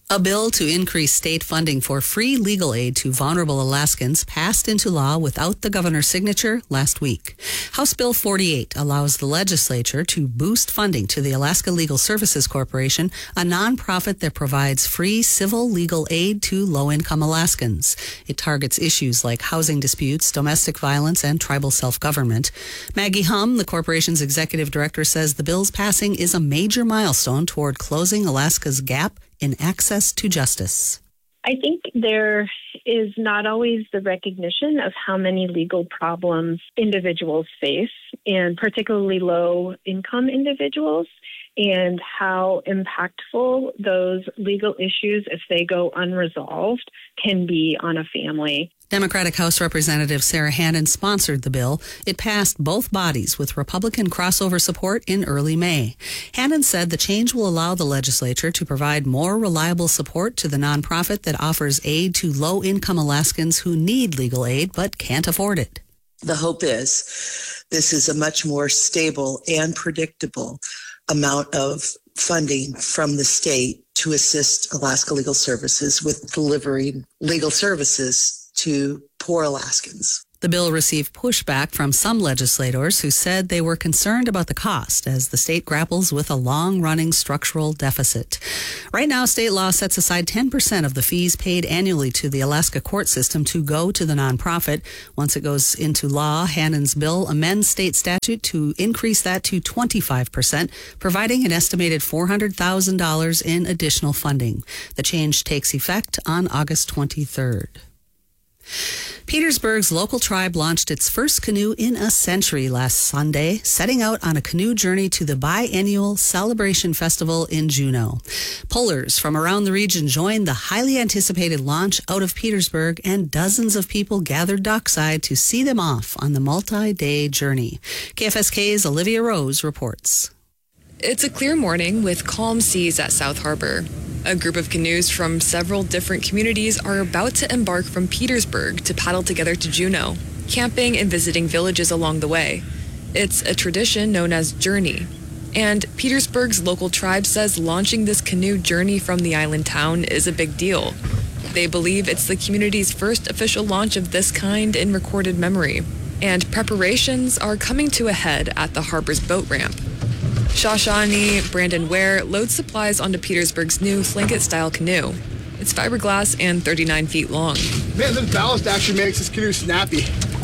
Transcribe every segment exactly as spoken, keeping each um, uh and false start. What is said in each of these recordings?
A bill to increase state funding for free legal aid to vulnerable Alaskans passed into law without the governor's signature last week. House Bill forty-eight allows the legislature to boost funding to the Alaska Legal Services Corporation, a nonprofit that provides free civil legal aid to low-income Alaskans. It targets issues like housing disputes, domestic violence, and tribal self-government. Maggie Hum, the corporation's executive director, says the bill's passing is a major milestone toward closing Alaska's gap in access to justice. I think there is not always the recognition of how many legal problems individuals face, and particularly low-income individuals, and how impactful those legal issues, if they go unresolved, can be on a family. Democratic House Representative Sarah Hannon sponsored the bill. It passed both bodies with Republican crossover support in early May. Hannon said the change will allow the legislature to provide more reliable support to the nonprofit that offers aid to low-income Alaskans who need legal aid but can't afford it. The hope is this is a much more stable and predictable amount of funding from the state to assist Alaska Legal Services with delivering legal services to poor Alaskans. The bill received pushback from some legislators who said they were concerned about the cost as the state grapples with a long-running structural deficit. Right now, state law sets aside ten percent of the fees paid annually to the Alaska court system to go to the nonprofit. Once it goes into law, Hannon's bill amends state statute to increase that to twenty-five percent, providing an estimated four hundred thousand dollars in additional funding. The change takes effect on August twenty-third. Petersburg's local tribe launched its first canoe in a century last Sunday, setting out on a canoe journey to the biennial Celebration Festival in Juneau. Pullers from around the region joined the highly anticipated launch out of Petersburg, and dozens of people gathered dockside to see them off on the multi-day journey. K F S K's Olivia Rose reports. It's a clear morning with calm seas at South Harbor. A group of canoes from several different communities are about to embark from Petersburg to paddle together to Juneau, camping and visiting villages along the way. It's a tradition known as Journey. And Petersburg's local tribe says launching this canoe journey from the island town is a big deal. They believe it's the community's first official launch of this kind in recorded memory. And preparations are coming to a head at the harbor's boat ramp. Shashani Brandon Ware loads supplies onto Petersburg's new Flankett-style canoe. It's fiberglass and thirty-nine feet long. Man, this ballast actually makes this canoe snappy.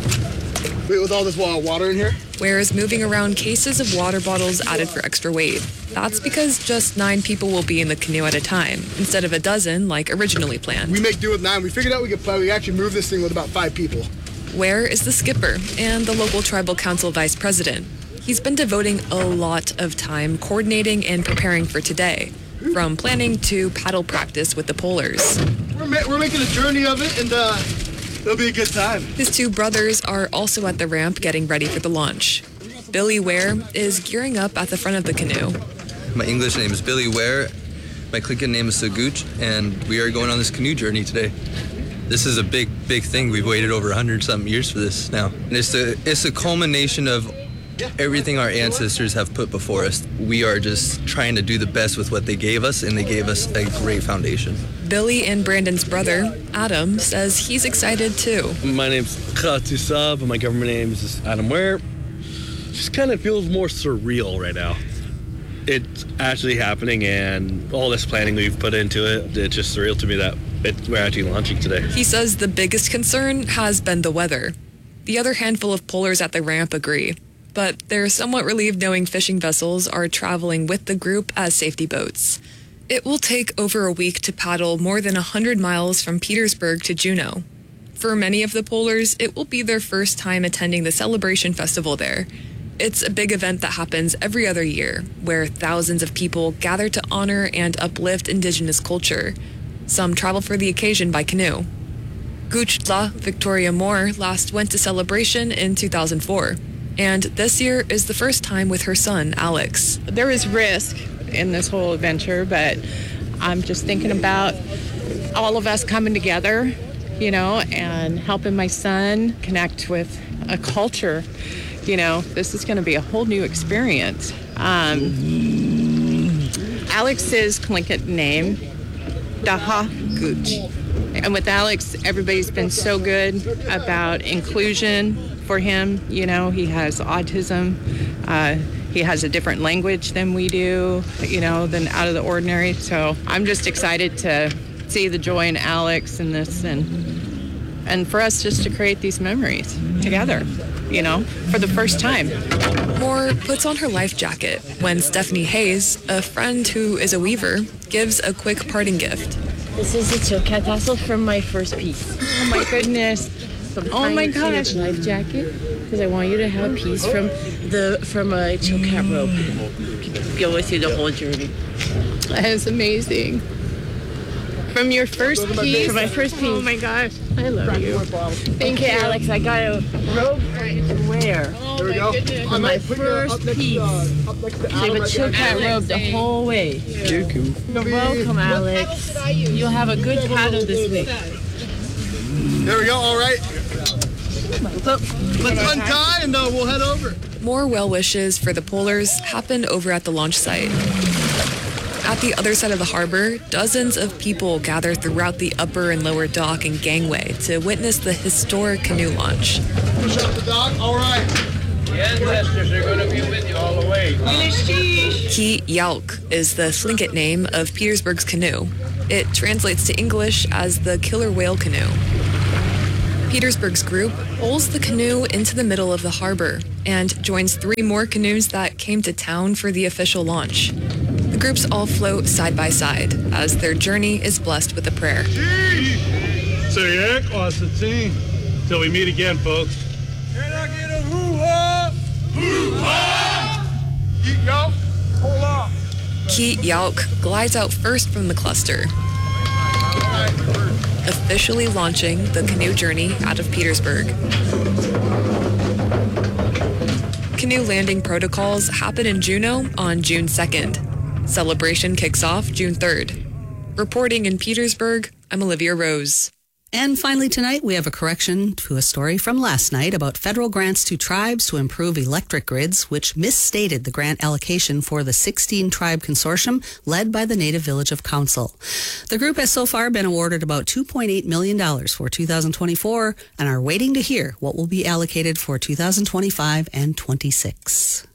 Wait, with all this water in here? Ware is moving around cases of water bottles added for extra weight. That's because just nine people will be in the canoe at a time, instead of a dozen like originally planned. We make do with nine. We figured out we could we actually move this thing with about five people. Ware is the skipper and the local tribal council vice president. He's been devoting a lot of time coordinating and preparing for today, from planning to paddle practice with the pullers. We're, ma- we're making a journey of it, and uh, it'll be a good time. His two brothers are also at the ramp getting ready for the launch. Billy Ware is gearing up at the front of the canoe. My English name is Billy Ware. My Klingon name is Saguch, and we are going on this canoe journey today. This is a big, big thing. We've waited over one hundred something years for this now. And it's a, it's a culmination of everything our ancestors have put before us. We are just trying to do the best with what they gave us, and they gave us a great foundation. Billy and Brandon's brother, Adam, says he's excited too. My name's Khatusab, and my government name is Adam Ware. Just kind of feels more surreal right now. It's actually happening, and all this planning we've put into it, it's just surreal to me that it, we're actually launching today. He says the biggest concern has been the weather. The other handful of pullers at the ramp agree, but they're somewhat relieved knowing fishing vessels are traveling with the group as safety boats. It will take over a week to paddle more than one hundred miles from Petersburg to Juneau. For many of the pullers, it will be their first time attending the Celebration Festival there. It's a big event that happens every other year, where thousands of people gather to honor and uplift Indigenous culture. Some travel for the occasion by canoe. Guchtla Victoria Moore last went to Celebration in two thousand four. And this year is the first time with her son, Alex. There is risk in this whole adventure, but I'm just thinking about all of us coming together, you know, and helping my son connect with a culture. You know, this is going to be a whole new experience. Um, Alex's Tlingit name Daha Gooch. And with Alex, everybody's been so good about inclusion for him. You know, he has autism. Uh, he has a different language than we do, you know, than out of the ordinary. So I'm just excited to see the joy in Alex and this, and and for us just to create these memories together, you know, for the first time. Moore puts on her life jacket when Stephanie Hayes, a friend who is a weaver, gives a quick parting gift. This is a choke cat tassel from my first piece. Oh my goodness. From Oh my gosh. Life jacket, because I want you to have a piece from the from a choke cat robe. Go with you the whole journey. That is amazing. From your first piece? From my first piece. Oh my gosh. I love you. Thank Okay, you. Alex, I got a robe for you to wear. Oh There we my go. goodness. On my Put it up first next to, piece. uh, up next to So you have Adam a right choke there. cat robe the whole way. You're cool. You're welcome, Alex. You'll have a good paddle this week. There we go. All right. Let's untie and uh, we'll head over. More well wishes for the polars happen over at the launch site. At the other side of the harbor, dozens of people gather throughout the upper and lower dock and gangway to witness the historic canoe launch. Push up the dock. All right. The ancestors are going to be with you all the way. Ki Yalk is the Thlinket name of Petersburg's canoe. It translates to English as the killer whale canoe. Petersburg's group pulls the canoe into the middle of the harbor and joins three more canoes that came to town for the official launch. The groups all float side by side as their journey is blessed with a prayer. Till we meet again, folks. Ki Yalk glides out first from the cluster, officially launching the canoe journey out of Petersburg. Canoe landing protocols happen in Juneau on June second. Celebration kicks off June third. Reporting in Petersburg, I'm Olivia Rose. And finally tonight, we have a correction to a story from last night about federal grants to tribes to improve electric grids, which misstated the grant allocation for the sixteen tribe consortium led by the Native Village of Council. The group has so far been awarded about two point eight million dollars for two thousand twenty-four and are waiting to hear what will be allocated for two thousand twenty-five and twenty-six.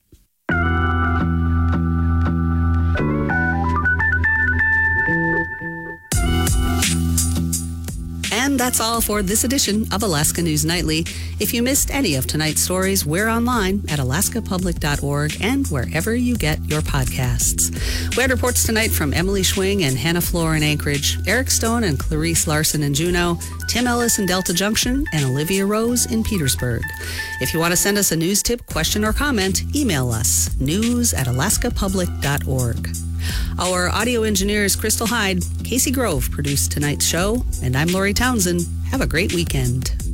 And that's all for this edition of Alaska News Nightly. If you missed any of tonight's stories, we're online at alaska public dot org and wherever you get your podcasts. We had reports tonight from Emily Schwing and Hannah Floor in Anchorage, Eric Stone and Clarice Larson in Juneau, Tim Ellis in Delta Junction, and Olivia Rose in Petersburg. If you want to send us a news tip, question, or comment, email us, news at alaska public dot org. Our audio engineer is Crystal Hyde. Casey Grove produced tonight's show, and I'm Lori Townsend. Have a great weekend.